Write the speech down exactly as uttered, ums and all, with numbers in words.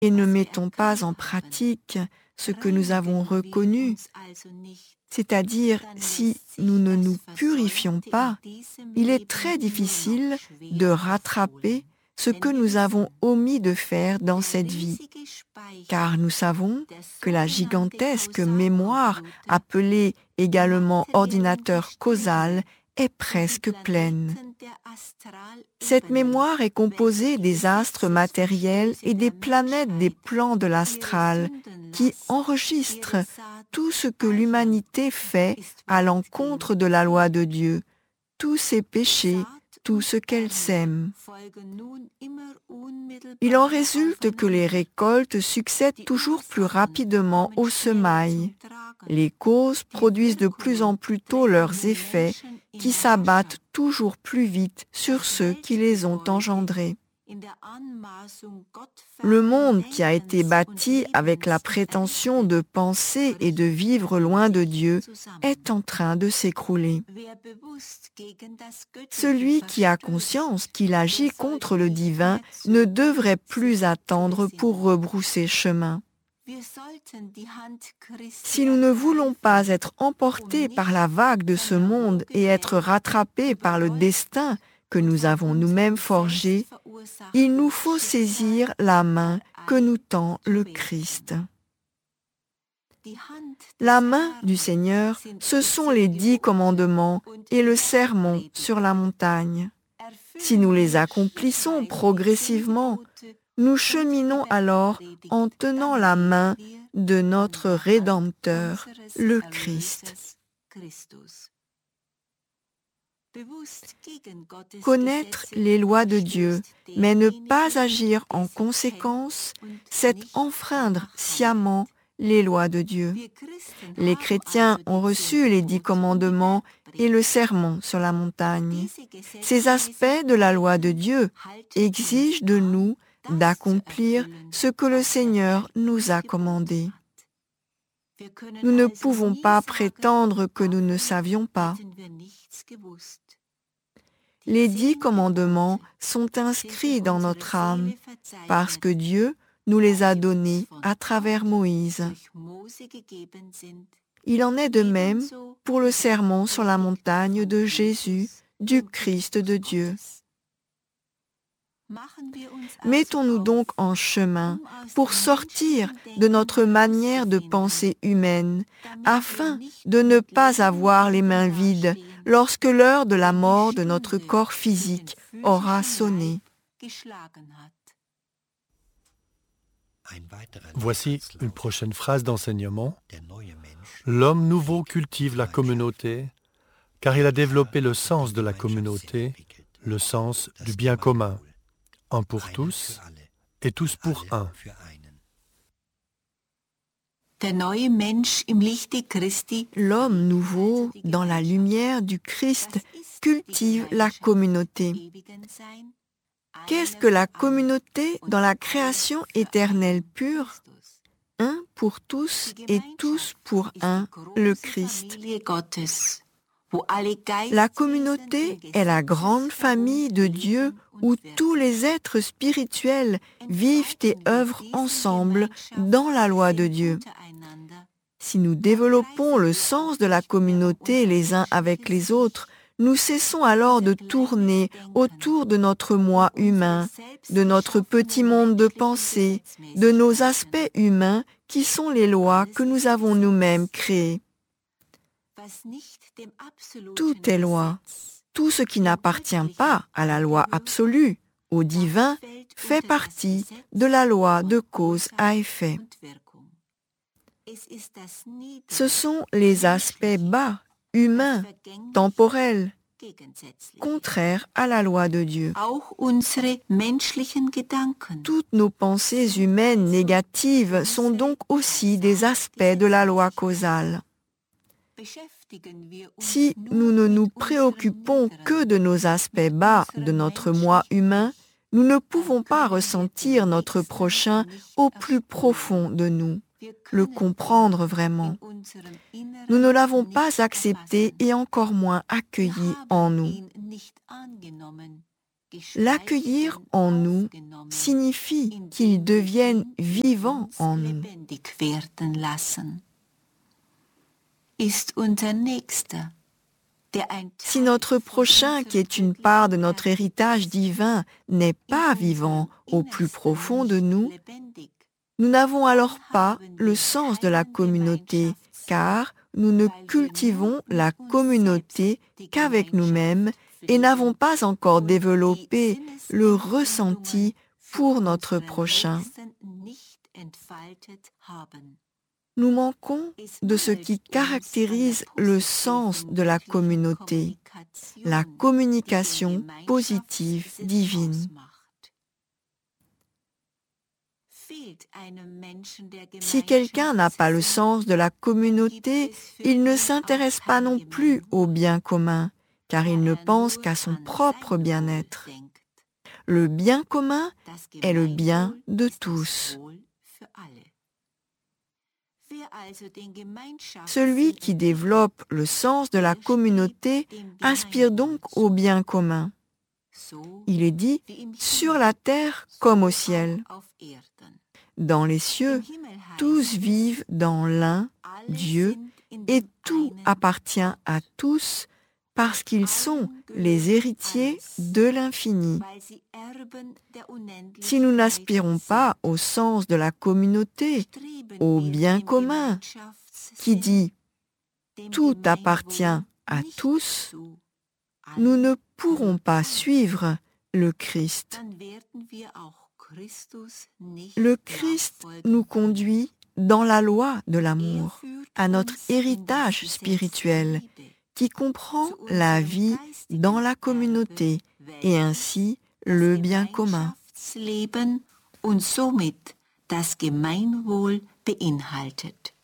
et ne mettons pas en pratique ce que nous avons reconnu, c'est-à-dire si nous ne nous purifions pas, il est très difficile de rattraper ce que nous avons omis de faire dans cette vie, car nous savons que la gigantesque mémoire, appelée également ordinateur causal, est presque pleine. Cette mémoire est composée des astres matériels et des planètes des plans de l'astral qui enregistrent tout ce que l'humanité fait à l'encontre de la loi de Dieu, tous ses péchés, tout ce qu'elle sème. Il en résulte que les récoltes succèdent toujours plus rapidement aux semailles. Les causes produisent de plus en plus tôt leurs effets qui s'abattent toujours plus vite sur ceux qui les ont engendrés. Le monde qui a été bâti avec la prétention de penser et de vivre loin de Dieu est en train de s'écrouler. Celui qui a conscience qu'il agit contre le divin ne devrait plus attendre pour rebrousser chemin. Si nous ne voulons pas être emportés par la vague de ce monde et être rattrapés par le destin que nous avons nous-mêmes forgé, il nous faut saisir la main que nous tend le Christ. La main du Seigneur, ce sont les dix commandements et le sermon sur la montagne. Si nous les accomplissons progressivement, nous cheminons alors en tenant la main de notre Rédempteur, le Christ. Connaître les lois de Dieu, mais ne pas agir en conséquence, c'est enfreindre sciemment les lois de Dieu. Les chrétiens ont reçu les dix commandements et le sermon sur la montagne. Ces aspects de la loi de Dieu exigent de nous d'accomplir ce que le Seigneur nous a commandé. Nous ne pouvons pas prétendre que nous ne savions pas. Les dix commandements sont inscrits dans notre âme parce que Dieu nous les a donnés à travers Moïse. Il en est de même pour le sermon sur la montagne de Jésus, du Christ de Dieu. Mettons-nous donc en chemin pour sortir de notre manière de penser humaine, afin de ne pas avoir les mains vides lorsque l'heure de la mort de notre corps physique aura sonné. Voici une prochaine phrase d'enseignement. L'homme nouveau cultive la communauté, car il a développé le sens de la communauté, le sens du bien commun. Un pour tous et tous pour un. L'homme nouveau, dans la lumière du Christ, cultive la communauté. Qu'est-ce que la communauté dans la création éternelle pure? Un pour tous et tous pour un, le Christ. La communauté est la grande famille de Dieu où tous les êtres spirituels vivent et œuvrent ensemble dans la loi de Dieu. Si nous développons le sens de la communauté les uns avec les autres, nous cessons alors de tourner autour de notre moi humain, de notre petit monde de pensée, de nos aspects humains qui sont les lois que nous avons nous-mêmes créées. Tout est loi. Tout ce qui n'appartient pas à la loi absolue, au divin, fait partie de la loi de cause à effet. Ce sont les aspects bas, humains, temporels, contraires à la loi de Dieu. Toutes nos pensées humaines négatives sont donc aussi des aspects de la loi causale. Si nous ne nous préoccupons que de nos aspects bas de notre moi humain, nous ne pouvons pas ressentir notre prochain au plus profond de nous, le comprendre vraiment. Nous ne l'avons pas accepté et encore moins accueilli en nous. L'accueillir en nous signifie qu'il devienne vivant en nous. Si notre prochain, qui est une part de notre héritage divin, n'est pas vivant au plus profond de nous, nous n'avons alors pas le sens de la communauté, car nous ne cultivons la communauté qu'avec nous-mêmes et n'avons pas encore développé le ressenti pour notre prochain. Nous manquons de ce qui caractérise le sens de la communauté, la communication positive divine. Si quelqu'un n'a pas le sens de la communauté, il ne s'intéresse pas non plus au bien commun, car il ne pense qu'à son propre bien-être. Le bien commun est le bien de tous. Celui qui développe le sens de la communauté aspire donc au bien commun. Il est dit « sur la terre comme au ciel ». Dans les cieux, tous vivent dans l'un, Dieu, et tout appartient à tous parce qu'ils sont les héritiers de l'infini. Si nous n'aspirons pas au sens de la communauté, au bien commun, qui dit « tout appartient à tous », nous ne pourrons pas suivre le Christ. Le Christ nous conduit dans la loi de l'amour, à notre héritage spirituel, qui comprend la vie dans la communauté et ainsi le bien commun. Und somit das Gemeinwohl beinhaltet.